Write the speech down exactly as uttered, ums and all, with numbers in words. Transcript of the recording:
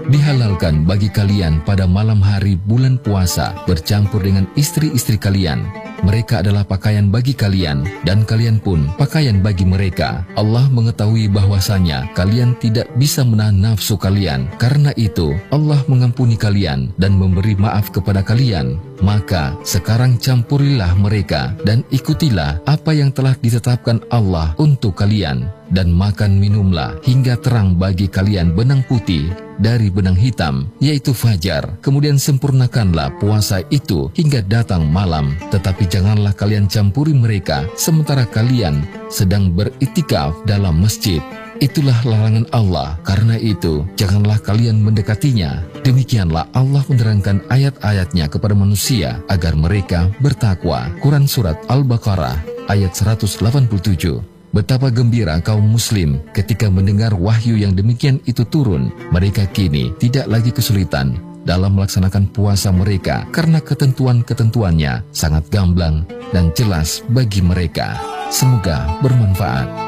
Dihalalkan bagi kalian pada malam hari bulan puasa bercampur dengan istri-istri kalian. Mereka adalah pakaian bagi kalian, dan kalian pun pakaian bagi mereka. Allah mengetahui bahwasanya kalian tidak bisa menahan nafsu kalian. Karena itu, Allah mengampuni kalian dan memberi maaf kepada kalian. Maka, sekarang campurilah mereka dan ikutilah apa yang telah ditetapkan Allah untuk kalian. Dan makan minumlah hingga terang bagi kalian benang putih dari benang hitam, yaitu fajar. Kemudian sempurnakanlah puasa itu hingga datang malam. Tetapi janganlah kalian campuri mereka sementara kalian sedang beritikaf dalam masjid. Itulah larangan Allah. Karena itu, janganlah kalian mendekatinya. Demikianlah Allah menerangkan ayat-ayatnya kepada manusia agar mereka bertakwa. Quran Surat Al-Baqarah ayat seratus delapan puluh tujuh. Betapa gembira kaum muslim ketika mendengar wahyu yang demikian itu turun. Mereka kini tidak lagi kesulitan dalam melaksanakan puasa mereka karena ketentuan-ketentuannya sangat gamblang dan jelas bagi mereka. Semoga bermanfaat.